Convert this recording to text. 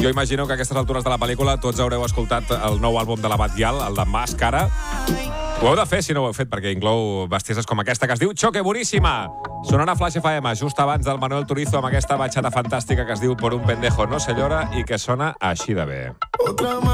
Jo imagino que a aquestes altures de la pel·lícula tots haureu escoltat el nou àlbum de la Batguial, el de Màscara. Ho heu de fer si no ho heu fet, perquè inclou bestieses com aquesta que es diu Choque Boníssima. Sonarà a Flash FM just abans del Manuel Turizo amb aquesta batxata fantàstica que es diu Por un pendejo no se llora i que sona així de bé.